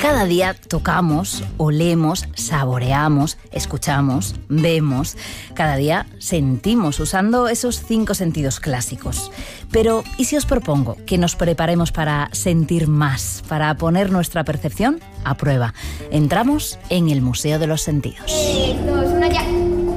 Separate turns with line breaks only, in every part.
Cada día tocamos, olemos, saboreamos, escuchamos, vemos. Cada día sentimos usando esos 5 sentidos clásicos. Pero, ¿y si os propongo que nos preparemos para sentir más, para poner nuestra percepción a prueba? Entramos en el Museo de los Sentidos.
3, 2, 1, ya.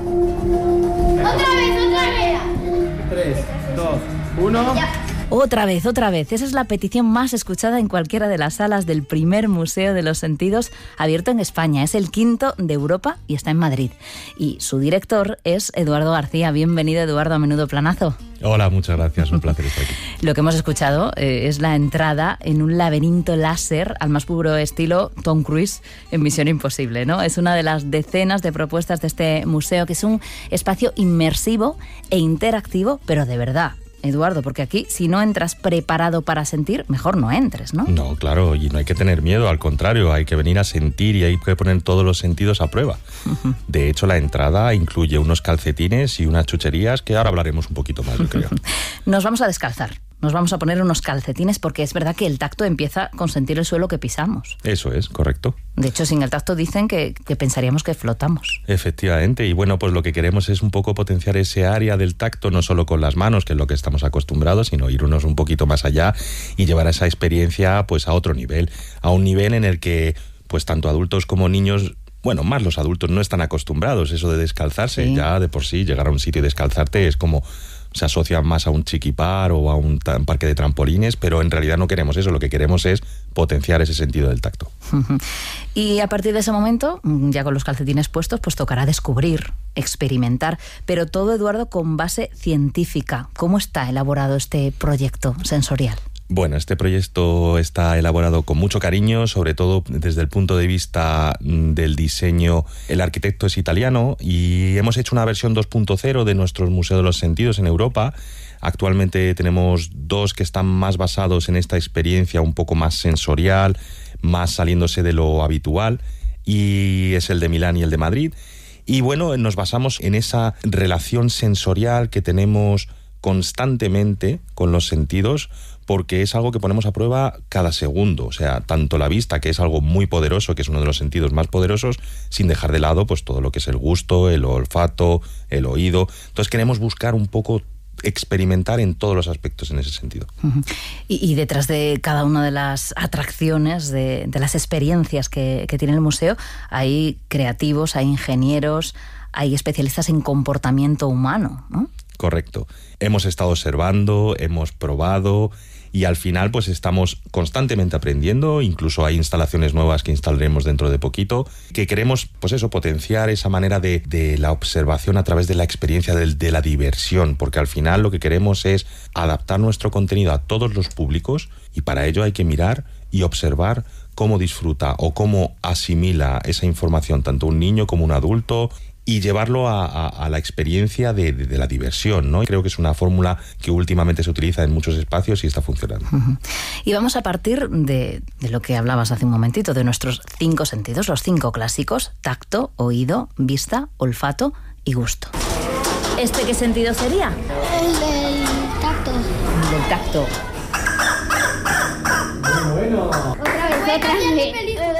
¡Otra vez!
3, 2, 1...
Ya.
Otra vez. Esa es la petición más escuchada en cualquiera de las salas del primer Museo de los Sentidos abierto en España. Es el 5º de Europa y está en Madrid. Y su director es Eduardo García. Bienvenido, Eduardo, a Menudo Planazo.
Hola, muchas gracias. Un placer estar aquí.
Lo que hemos escuchado es la entrada en un laberinto láser al más puro estilo Tom Cruise en Misión Imposible, ¿no? Es una de las decenas de propuestas de este museo, que es un espacio inmersivo e interactivo, pero de verdad. Eduardo, porque aquí, si no entras preparado para sentir, mejor no entres, ¿no?
No, claro, y no hay que tener miedo, al contrario, hay que venir a sentir y hay que poner todos los sentidos a prueba. De hecho, la entrada incluye unos calcetines y unas chucherías que ahora hablaremos un poquito más, yo creo.
Nos vamos a descalzar. Nos vamos a poner unos calcetines porque es verdad que el tacto empieza con sentir el suelo que pisamos.
Eso es, correcto.
De hecho, sin el tacto dicen que pensaríamos que flotamos.
Efectivamente, y bueno, pues lo que queremos es un poco potenciar ese área del tacto, no solo con las manos, que es lo que estamos acostumbrados, sino irnos un poquito más allá y llevar esa experiencia pues a otro nivel, a un nivel en el que pues tanto adultos como niños, bueno, más los adultos no están acostumbrados, eso de descalzarse, sí. Ya de por sí llegar a un sitio y descalzarte es como... se asocia más a un chiquipar o a un parque de trampolines, pero en realidad no queremos eso, lo que queremos es potenciar ese sentido del tacto.
Y a partir de ese momento, ya con los calcetines puestos, pues tocará descubrir, experimentar, pero todo, Eduardo, con base científica. ¿Cómo está elaborado este proyecto sensorial?
Bueno, este proyecto está elaborado con mucho cariño, sobre todo desde el punto de vista del diseño. El arquitecto es italiano y hemos hecho una versión 2.0 de nuestros Museos de los Sentidos en Europa. Actualmente tenemos 2 que están más basados en esta experiencia un poco más sensorial, más saliéndose de lo habitual, y es el de Milán y el de Madrid. Y bueno, nos basamos en esa relación sensorial que tenemos constantemente con los sentidos, porque es algo que ponemos a prueba cada segundo, o sea, tanto la vista, que es algo muy poderoso, que es uno de los sentidos más poderosos, sin dejar de lado pues todo lo que es el gusto, el olfato, el oído. Entonces queremos buscar un poco experimentar en todos los aspectos en ese sentido.
Y detrás de cada una de las atracciones, de las experiencias que tiene el museo, hay creativos, hay ingenieros, hay especialistas en comportamiento humano, ¿no?
Correcto. Hemos estado observando, hemos probado y al final pues estamos constantemente aprendiendo. Incluso hay instalaciones nuevas que instalaremos dentro de poquito, que queremos pues eso, potenciar esa manera de la observación a través de la experiencia de la diversión, porque al final lo que queremos es adaptar nuestro contenido a todos los públicos, y para ello hay que mirar y observar cómo disfruta o cómo asimila esa información tanto un niño como un adulto, y llevarlo a la experiencia de la diversión, ¿no? Creo que es una fórmula que últimamente se utiliza en muchos espacios y está funcionando.
Y vamos a partir de lo que hablabas hace un momentito, de nuestros 5 sentidos, los 5 clásicos: tacto, oído, vista, olfato y gusto. ¿Este qué sentido sería?
El del tacto.
El del tacto.
Bueno.
Otra vez.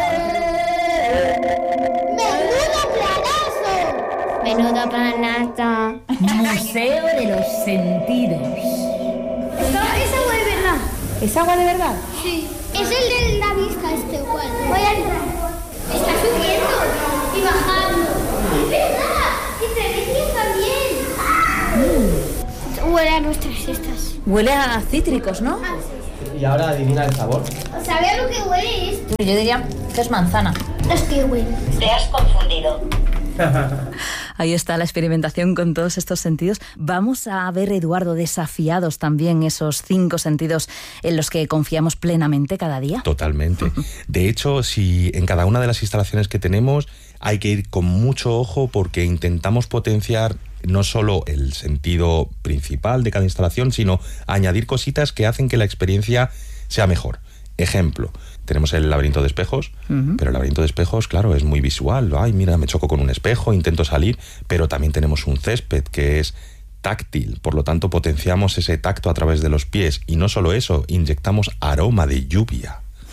Menudo planazo.
Museo de los Sentidos.
¿Es agua de verdad?
¿Es agua de verdad?
Sí. Es el de la vista, igual. Voy a entrar. Está subiendo y bajando. ¡Es verdad! ¡Y te ves también! Huele a nuestras cestas.
Huele a cítricos, ¿no?
Y ahora adivina el sabor.
¿Sabe a lo que huele esto?
Yo diría que es manzana.
Es que huele.
Te has confundido.
Ahí está la experimentación con todos estos sentidos. Vamos a ver, Eduardo, desafiados también esos 5 sentidos en los que confiamos plenamente cada día.
Totalmente. De hecho, si en cada una de las instalaciones que tenemos hay que ir con mucho ojo, porque intentamos potenciar no solo el sentido principal de cada instalación, sino añadir cositas que hacen que la experiencia sea mejor. Ejemplo, tenemos el laberinto de espejos, pero el laberinto de espejos, claro, es muy visual. Ay, mira, me choco con un espejo, intento salir, pero también tenemos un césped que es táctil, por lo tanto potenciamos ese tacto a través de los pies, y no solo eso, inyectamos aroma de lluvia.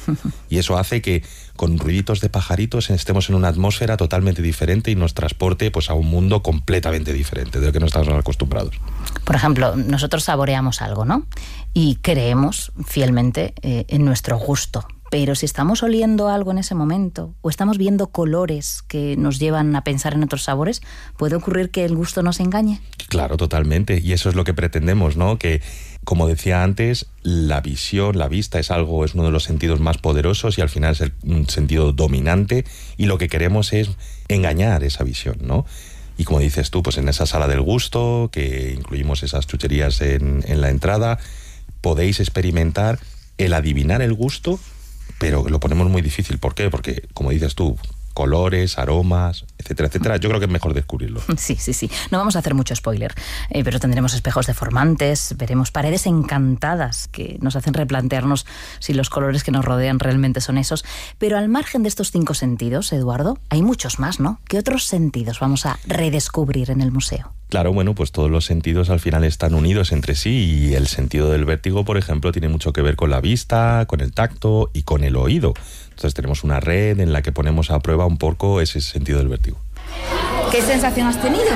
Y eso hace que con ruiditos de pajaritos estemos en una atmósfera totalmente diferente y nos transporte pues a un mundo completamente diferente de lo que no estamos acostumbrados.
Por ejemplo, nosotros saboreamos algo, ¿no? Y creemos fielmente en nuestro gusto. Pero si estamos oliendo algo en ese momento o estamos viendo colores que nos llevan a pensar en otros sabores, ¿puede ocurrir que el gusto nos engañe?
Claro, totalmente. Y eso es lo que pretendemos, ¿no? Que, como decía antes, la visión, la vista es uno de los sentidos más poderosos y al final es un sentido dominante y lo que queremos es engañar esa visión, ¿no? Y como dices tú, pues en esa sala del gusto, que incluimos esas chucherías en la entrada, podéis experimentar el adivinar el gusto, pero lo ponemos muy difícil. ¿Por qué? Porque, como dices tú, colores, aromas, etcétera, etcétera. Yo creo que es mejor descubrirlo.
Sí. No vamos a hacer mucho spoiler, pero tendremos espejos deformantes, veremos paredes encantadas que nos hacen replantearnos si los colores que nos rodean realmente son esos. Pero al margen de estos 5 sentidos, Eduardo, hay muchos más, ¿no? ¿Qué otros sentidos vamos a redescubrir en el museo?
Claro, bueno, pues todos los sentidos al final están unidos entre sí y el sentido del vértigo, por ejemplo, tiene mucho que ver con la vista, con el tacto y con el oído. Entonces tenemos una red en la que ponemos a prueba un poco ese sentido del vértigo.
¿Qué sensación has tenido?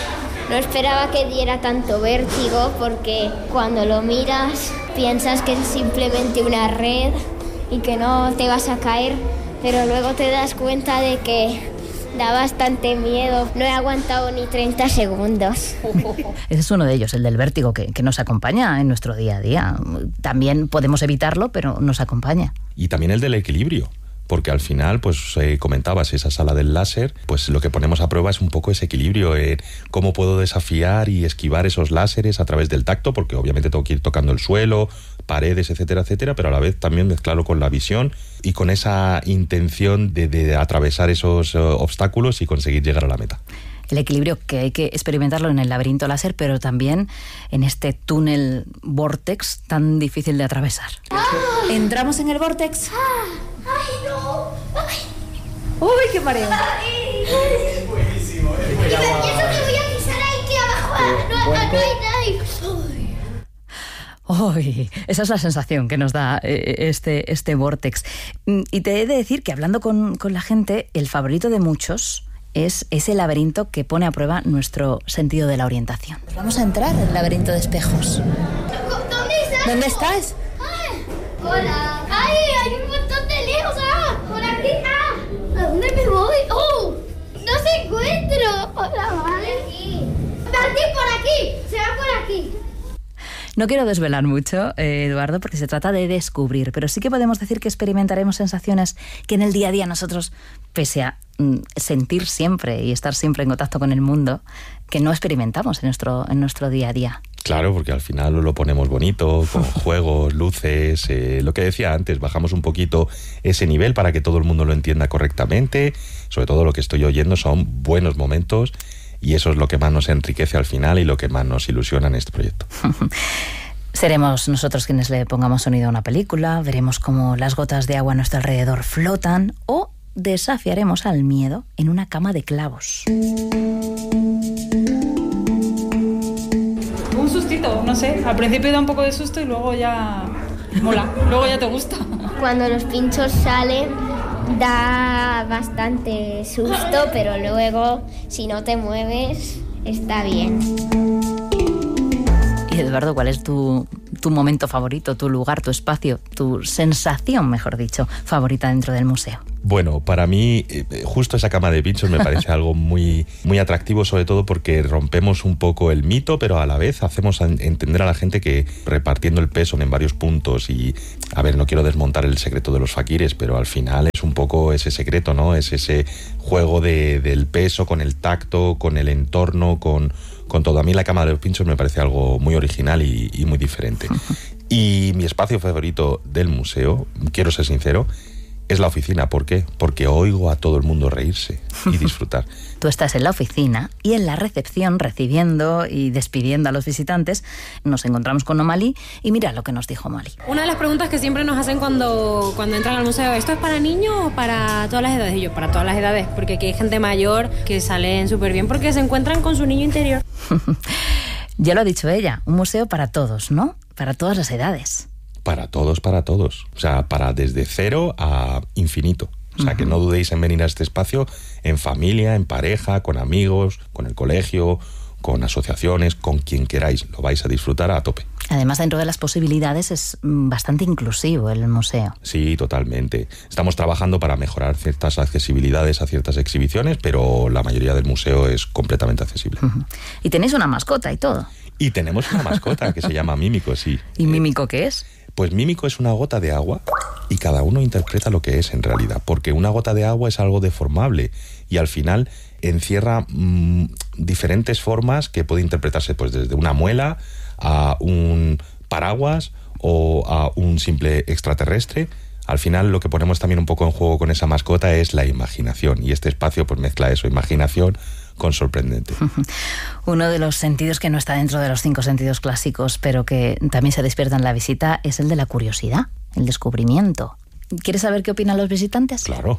No esperaba que diera tanto vértigo porque cuando lo miras piensas que es simplemente una red y que no te vas a caer, pero luego te das cuenta de que da bastante miedo. No he aguantado ni 30 segundos.
Ese es uno de ellos, el del vértigo, que nos acompaña en nuestro día a día. También podemos evitarlo, pero nos acompaña.
Y también el del equilibrio, porque al final, pues comentabas esa sala del láser, pues lo que ponemos a prueba es un poco ese equilibrio, cómo puedo desafiar y esquivar esos láseres a través del tacto, porque obviamente tengo que ir tocando el suelo, paredes, etcétera, etcétera, pero a la vez también mezclarlo con la visión y con esa intención de atravesar esos obstáculos y conseguir llegar a la meta.
El equilibrio que hay que experimentarlo en el laberinto láser, pero también en este túnel vortex tan difícil de atravesar. ¿Entramos en el vortex?
¡Ay, no! ¡Ay!
¡Uy, qué mareo!
Es buenísimo. Y eso que voy a pisar ahí que abajo no hay nadie.
¡Uy! Esa es la sensación que nos da este vortex. Y te he de decir que hablando con la gente, el favorito de muchos es ese laberinto que pone a prueba nuestro sentido de la orientación. Pues vamos a entrar en el laberinto de espejos. ¿Dónde estás?
Ay, hola. ¡Ay, hay un montón de lejos! ¡Ah! ¡Por aquí! ¡Ah! ¿A dónde me voy? ¡Oh! ¡No se encuentro! Hola, vale. Martín, por aquí. Se va por aquí.
No quiero desvelar mucho, Eduardo, porque se trata de descubrir, pero sí que podemos decir que experimentaremos sensaciones que en el día a día nosotros, pese a sentir siempre y estar siempre en contacto con el mundo, que no experimentamos en nuestro día a día.
Claro, porque al final lo ponemos bonito, con juegos, luces, lo que decía antes, bajamos un poquito ese nivel para que todo el mundo lo entienda correctamente. Sobre todo lo que estoy oyendo son buenos momentos y eso es lo que más nos enriquece al final y lo que más nos ilusiona en este proyecto.
Seremos nosotros quienes le pongamos sonido a una película, veremos cómo las gotas de agua a nuestro alrededor flotan o desafiaremos al miedo en una cama de clavos.
Un sustito, no sé, al principio da un poco de susto y luego ya mola, luego ya te gusta.
Cuando los pinchos salen da bastante susto, pero luego si no te mueves está bien.
Y Eduardo, ¿cuál es tu momento favorito, tu lugar, tu espacio, tu sensación, mejor dicho, favorita dentro del museo?
Bueno, para mí justo esa cama de pinchos me parece algo muy, muy atractivo, sobre todo porque rompemos un poco el mito, pero a la vez hacemos entender a la gente que repartiendo el peso en varios puntos y, a ver, no quiero desmontar el secreto de los faquires, pero al final es un poco ese secreto, ¿no? Es ese juego del peso con el tacto, con el entorno, con todo. A mí la cama de los pinchos me parece algo muy original y muy diferente. Y mi espacio favorito del museo, quiero ser sincero, es la oficina. ¿Por qué? Porque oigo a todo el mundo reírse y disfrutar.
Tú estás en la oficina y en la recepción, recibiendo y despidiendo a los visitantes, nos encontramos con Omali y mira lo que nos dijo Omali.
Una de las preguntas que siempre nos hacen cuando entran al museo, ¿esto es para niños o para todas las edades? Y yo, para todas las edades, porque aquí hay gente mayor que salen súper bien porque se encuentran con su niño interior.
Ya lo ha dicho ella, un museo para todos, ¿no? Para todas las edades.
Para todos. O sea, para desde 0 a infinito. O sea, que no dudéis en venir a este espacio en familia, en pareja, con amigos, con el colegio, con asociaciones, con quien queráis. Lo vais a disfrutar a tope.
Además, dentro de las posibilidades es bastante inclusivo el museo.
Sí, totalmente. Estamos trabajando para mejorar ciertas accesibilidades a ciertas exhibiciones, pero la mayoría del museo es completamente accesible.
Y tenéis una mascota y todo.
Y tenemos una mascota que se llama Mímico, sí.
¿Y Mímico qué es?
Pues Mímico es una gota de agua y cada uno interpreta lo que es en realidad, porque una gota de agua es algo deformable y al final encierra diferentes formas que puede interpretarse pues desde una muela a un paraguas o a un simple extraterrestre. Al final lo que ponemos también un poco en juego con esa mascota es la imaginación y este espacio pues mezcla eso, imaginación con sorprendente.
Uno de los sentidos que no está dentro de los 5 sentidos clásicos, pero que también se despierta en la visita, es el de la curiosidad, el descubrimiento. ¿Quieres saber qué opinan los visitantes?
Claro.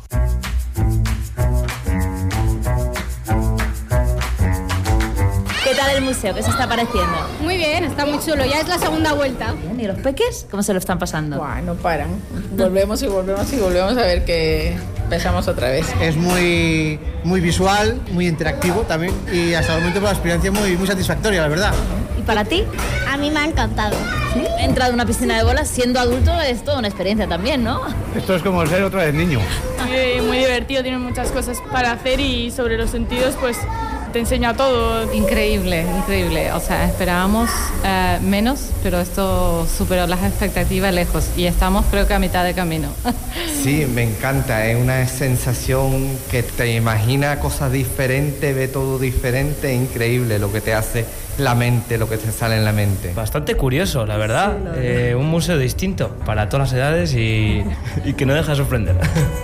¿Qué tal el museo? ¿Qué se está pareciendo?
Muy bien, está muy chulo. Ya es la segunda vuelta.
¿Y los peques? ¿Cómo se lo están pasando?
Buah, no paran. Volvemos a ver que empezamos otra vez.
Es muy visual, muy interactivo también y hasta el momento la experiencia muy satisfactoria, la verdad.
¿Y para ti?
A mí me ha encantado.
¿Sí? Entrar en una piscina de bolas siendo adulto es toda una experiencia también, ¿no?
Esto es como ser otra vez niño.
Muy divertido, tiene muchas cosas para hacer y sobre los sentidos pues te enseña todo.
Increíble. O sea, esperábamos menos, pero esto superó las expectativas lejos y estamos creo que a mitad de camino.
Sí, me encanta, es una sensación que te imagina cosas diferentes, ve todo diferente, increíble lo que te hace la mente, lo que te sale en la mente.
Bastante curioso, la verdad. Un museo distinto para todas las edades y que no deja de sorprender.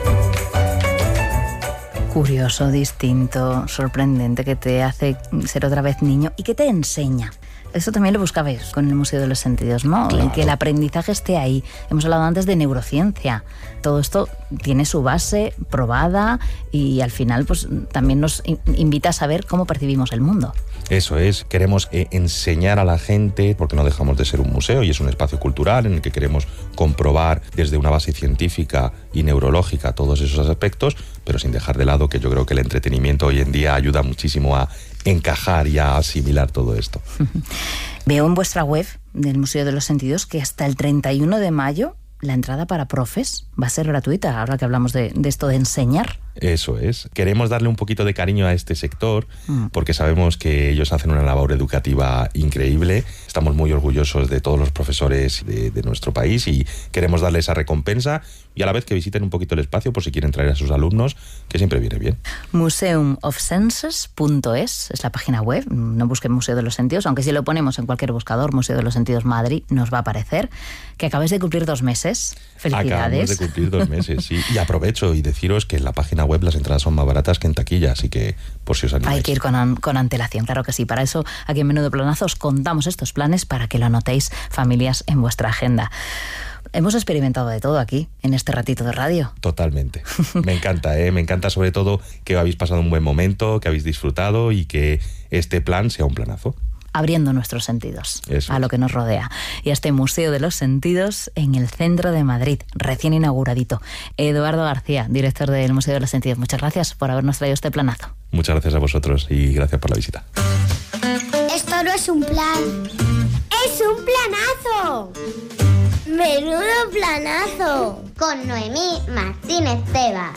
Curioso, distinto, sorprendente, que te hace ser otra vez niño y que te enseña. Eso también lo buscabais con el Museo de los Sentidos, ¿no?
Claro.
El que el aprendizaje esté ahí. Hemos hablado antes de neurociencia. Todo esto tiene su base probada y al final pues también nos invita a saber cómo percibimos el mundo.
Eso es, queremos enseñar a la gente, porque no dejamos de ser un museo y es un espacio cultural en el que queremos comprobar desde una base científica y neurológica todos esos aspectos, pero sin dejar de lado que yo creo que el entretenimiento hoy en día ayuda muchísimo a encajar y a asimilar todo esto.
Veo en vuestra web del Museo de los Sentidos que hasta el 31 de mayo la entrada para profes va a ser gratuita, ahora que hablamos de esto de enseñar.
Eso es. Queremos darle un poquito de cariño a este sector porque sabemos que ellos hacen una labor educativa increíble. Estamos muy orgullosos de todos los profesores de nuestro país y queremos darle esa recompensa y a la vez que visiten un poquito el espacio por si quieren traer a sus alumnos, que siempre viene bien.
Museumofsenses.es es la página web. No busquen Museo de los Sentidos, aunque si lo ponemos en cualquier buscador, Museo de los Sentidos Madrid, nos va a aparecer. Que acabáis de cumplir 2 meses. Felicidades.
Acabamos de cumplir 2 meses, sí. Y aprovecho y deciros que en la página web las entradas son más baratas que en taquilla, así que por si os animáis.
Hay que ir con antelación, claro que sí. Para eso, aquí en Menudo Planazo os contamos estos planes para que lo anotéis, familias, en vuestra agenda. Hemos experimentado de todo aquí, en este ratito de radio.
Totalmente. Me encanta, Me encanta sobre todo que habéis pasado un buen momento, que habéis disfrutado y que este plan sea un planazo.
Abriendo nuestros sentidos
Eso
a lo que nos rodea. Y a este Museo de los Sentidos en el centro de Madrid, recién inauguradito. Eduardo García, director del Museo de los Sentidos, muchas gracias por habernos traído este planazo.
Muchas gracias a vosotros y gracias por la visita.
Esto no es un plan. ¡Es un planazo! ¡Menudo planazo! Con Noemí Martínez Tebas.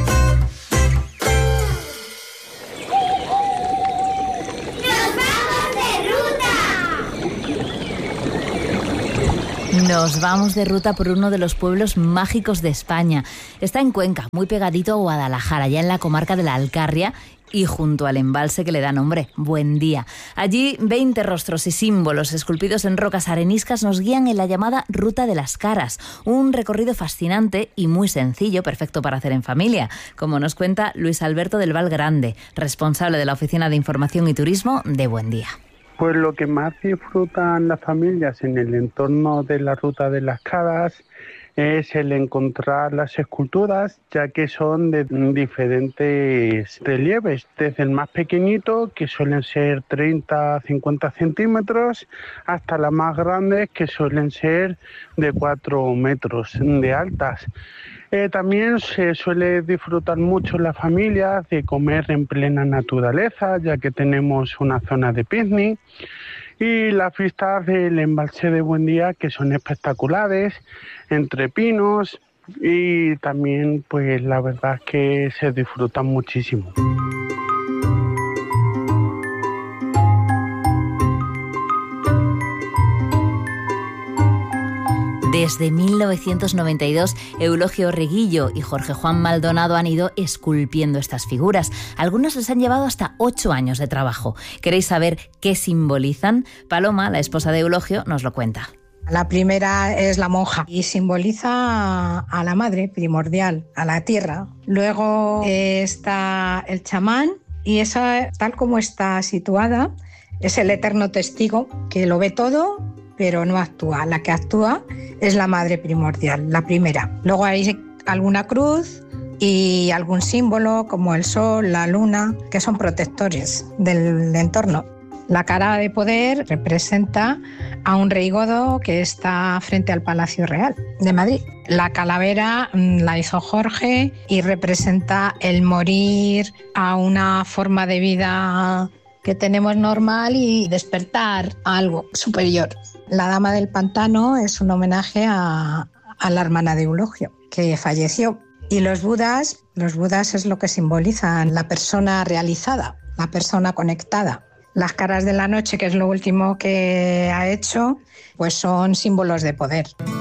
Nos vamos de ruta por uno de los pueblos mágicos de España. Está en Cuenca, muy pegadito a Guadalajara, ya en la comarca de la Alcarria y junto al embalse que le da nombre, Buendía. Allí 20 rostros y símbolos esculpidos en rocas areniscas nos guían en la llamada Ruta de las Caras, un recorrido fascinante y muy sencillo, perfecto para hacer en familia, como nos cuenta Luis Alberto del Val Grande, responsable de la Oficina de Información y Turismo de Buendía.
Pues lo que más disfrutan las familias en el entorno de la Ruta de las Caras es el encontrar las esculturas, ya que son de diferentes relieves, desde el más pequeñito, que suelen ser 30-50 centímetros, hasta las más grandes, que suelen ser de 4 metros de altas. También se suele disfrutar mucho en la familia de comer en plena naturaleza, ya que tenemos una zona de picnic. Y las vistas del embalse de Buendía, que son espectaculares, entre pinos, y también pues la verdad es que se disfrutan muchísimo.
Desde 1992, Eulogio Reguillo y Jorge Juan Maldonado han ido esculpiendo estas figuras. Algunos les han llevado hasta 8 años de trabajo. ¿Queréis saber qué simbolizan? Paloma, la esposa de Eulogio, nos lo cuenta.
La primera es la monja y simboliza a la madre primordial, a la tierra. Luego está el chamán y esa, tal como está situada, es el eterno testigo que lo ve todo, pero no actúa. La que actúa es la madre primordial, la primera. Luego hay alguna cruz y algún símbolo como el sol, la luna, que son protectores del entorno. La cara de poder representa a un rey godo que está frente al Palacio Real de Madrid. La calavera la hizo Jorge y representa el morir a una forma de vida que tenemos normal y despertar a algo superior. La Dama del Pantano es un homenaje a la hermana de Eulogio, que falleció. Y los budas es lo que simbolizan la persona realizada, la persona conectada. Las caras de la noche, que es lo último que ha hecho, pues son símbolos de poder.